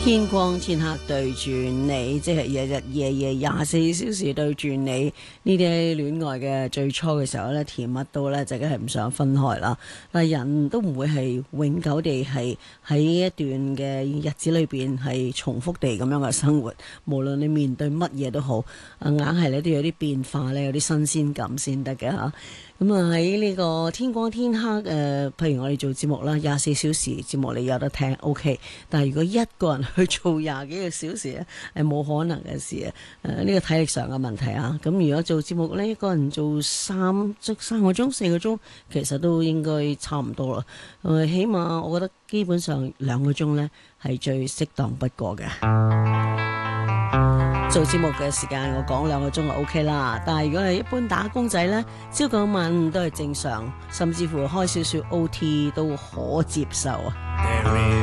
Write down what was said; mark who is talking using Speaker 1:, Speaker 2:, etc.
Speaker 1: 天光天黑對住你，即係日日夜夜24小時對住你。呢啲戀愛嘅最初嘅時候咧，甜蜜到咧，就梗係唔想分開啦。但係人都唔會係永久地係喺一段嘅日子裏邊係重複地咁樣嘅生活。無論你面對乜嘢都好，硬係你都有啲變化咧，有啲新鮮感先得嘅嚇。咁啊喺呢個天光天黑譬如我哋做節目啦，24小時節目你有得聽 OK， 但係如果一個人去做20幾個小時咧，係冇可能嘅事啊！呢個體力上嘅問題啊，咁如果做節目呢，一個人做3個鐘、4個鐘，其實都應該差唔多啦。起碼我覺得基本上2個鐘呢係最適當不過嘅。做節目嘅時間我講2個鐘就 OK 啦，但係如果係一般打工仔呢，朝9晚5都係正常，甚至乎開少少 OT 都可接受啊。